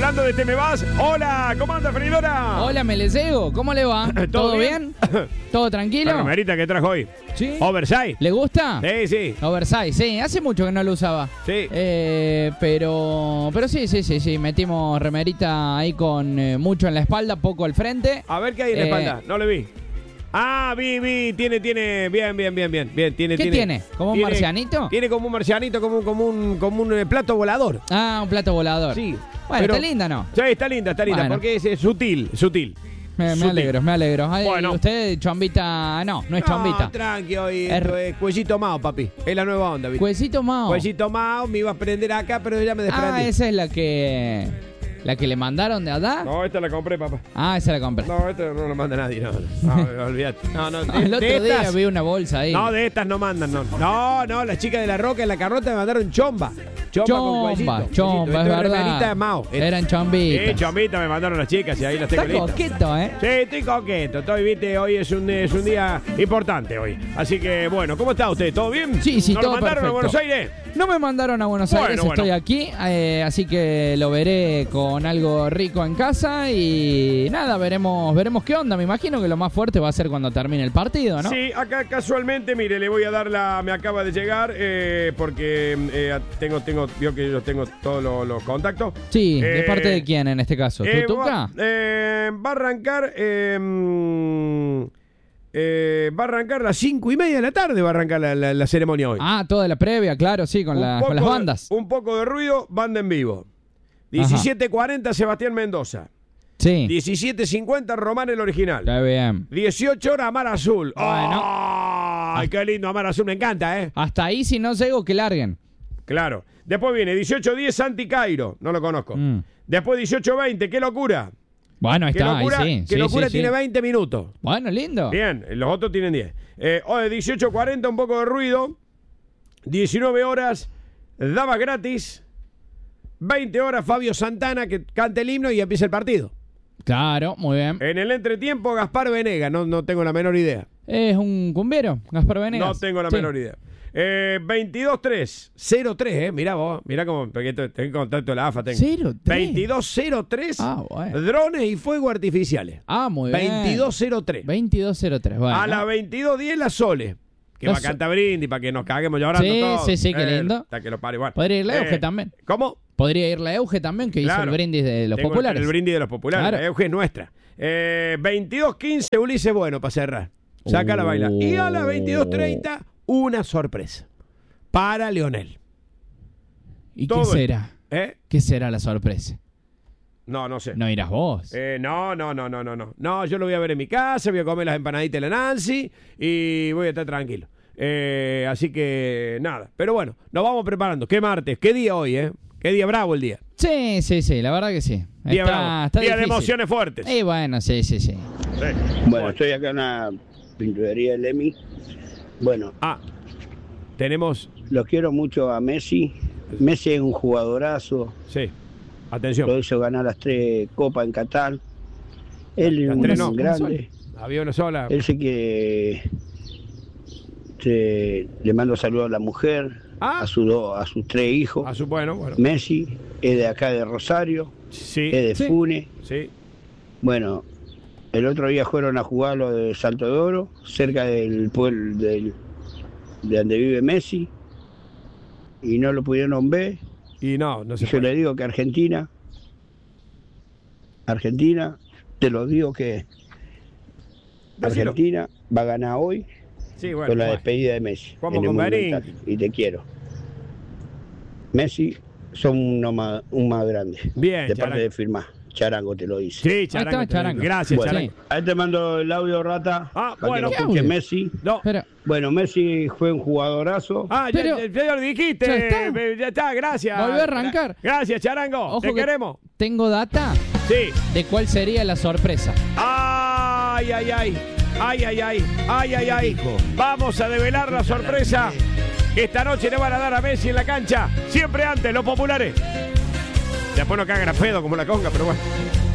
Hablando de Te Me Vas, hola, ¿cómo anda, Frenidora? Hola, Melesego, ¿cómo le va? ¿Todo bien? ¿Todo tranquilo? La remerita que trajo hoy. Sí. Oversize. ¿Le gusta? Sí, sí. Oversize, sí, hace mucho que no lo usaba. Sí. Pero sí, metimos remerita ahí con mucho en la espalda, poco al frente. A ver qué hay en la espalda, no le vi. Ah, vi, tiene, bien, tiene. ¿Qué tiene? ¿Como un marcianito? Tiene como un marcianito, como un plato volador. Ah, un plato volador. Sí. Bueno, pero, está linda, ¿no? Sí, está linda, Bueno. porque es sutil. Me alegro. Ay, Bueno. Usted, chombita, no es chombita. Tranqui, hoy esto es cuellito mao, papi. Es la nueva onda, ¿viste? Cuecito Mao. Cuellito mao, me iba a prender acá, pero ya me desprendí. Ah, esa es la que le mandaron de allá. No, esta la compré, papá. Ah, esa la compré. No, esta no la manda nadie, no, olvídate. No, El otro día vi una bolsa ahí. No, de estas no mandan, no, las chicas de La Roca en la carrota me mandaron chomba. Con cuellito. Chomba, Esto es verdad. remerita de Mao. Eran chombitas. Sí, chombita me mandaron las chicas y ahí las tengo Está listas. coqueto, ¿eh? Sí, estoy coqueto. Viste, hoy es un día importante hoy. Así que, bueno, ¿cómo está usted? ¿Todo bien? Sí, ¿No todo lo mandaron perfecto. a Buenos Aires? No me mandaron a Buenos Aires, estoy aquí, así que lo veré con algo rico en casa y nada, veremos qué onda. Me imagino que lo más fuerte va a ser cuando termine el partido, ¿no? Sí, acá casualmente, mire, le voy a dar me acaba de llegar, porque vio que yo tengo todos los contactos. Sí, ¿de parte de quién en este caso? ¿Tutuca? Va a arrancar... va a arrancar a las 5:30 de la tarde, va a arrancar la ceremonia hoy. Ah, toda la previa, claro, sí, con las bandas. Un poco de ruido, banda en vivo. 17:40 Sebastián Mendoza. Sí. 17:50 Román el original. Está bien. 18 horas Mar Azul. Bueno. ¡Ay, qué lindo Mar Azul! Me encanta, ¿eh? Hasta ahí, si no llego, que larguen. Claro. Después viene 18:10 Santi Cairo. No lo conozco. Después 18:20, ¡qué locura! Bueno, ahí Qué está, locura, ahí sí. Qué locura, sí. tiene 20 minutos. Bueno, lindo. Bien, los otros tienen 10. Hoy 18:40, un poco de ruido. 19 horas, Damas Gratis. 20 horas, Fabio Santana, que cante el himno y empieza el partido. Claro, muy bien. En el entretiempo, Gaspar Venegas. No tengo la menor idea. ¿Es un cumbiero, Gaspar Venegas? No tengo la menor idea. 22-3, 0-3, mirá vos, mirá cómo, porque tengo contacto de la AFA. 0-3. 22-0-3, bueno. drones y fuegos artificiales. Muy bien. 22-0-3. 22-0-3, bueno. A las 22:10 la Sole, que va a cantar brindis para que nos caguemos llorando todos. Sí, qué lindo. Hasta que lo pare, bueno. Podría ir la Euge también. ¿Cómo? Podría ir la Euge también, que hizo el brindis de los populares. El brindis de los populares, Claro. la Euge es nuestra. 22:15 Ulises Bueno para cerrar. Saca la baila. Y a las 22:30 una sorpresa para Leonel. ¿Y qué será? ¿Qué será la sorpresa? No sé. ¿No irás vos? No. No, yo lo voy a ver en mi casa, voy a comer las empanaditas de la Nancy y voy a estar tranquilo. Así que nada. Pero bueno, nos vamos preparando. ¿Qué martes? ¿Qué día hoy, Qué día bravo el día. Sí, la verdad que sí. Día bravo. Día difícil. de emociones fuertes. Bueno, sí. Bueno, estoy acá en una pinturería de Lemi. Bueno. Tenemos... Lo quiero mucho a Messi. Messi es un jugadorazo. Sí. Atención. Lo hizo ganar las 3 copas en Qatar. Él es un grande. Había una sola. Él sí que le mando saludos a la mujer, a sus 3 hijos. Bueno. Messi es de acá de Rosario, sí. Es de Funes. Sí. Bueno, el otro día fueron a jugar lo de Salto de Oro, cerca del pueblo de donde vive Messi, y no lo pudieron ver. Y no se yo le digo que Argentina, te lo digo que Argentina va a ganar hoy con la despedida de Messi en el Monumental, y te quiero. Messi son un más grande. Bien, de parte de firmar. Charango te lo dice. Sí, Charango. Gracias, bueno, Charango. Ahí te mando el audio, Rata. Bueno. Que Messi. No. Bueno, Messi fue un jugadorazo. Ya lo dijiste. Ya está, gracias. Volvió a arrancar. Gracias, Charango. Ojo, te queremos. Tengo data. Sí. De cuál sería la sorpresa. Ay. Vamos a develar la sorpresa que esta noche le van a dar a Messi en la cancha. Siempre antes, los populares. Después no cagan a pedo como la conga, pero bueno.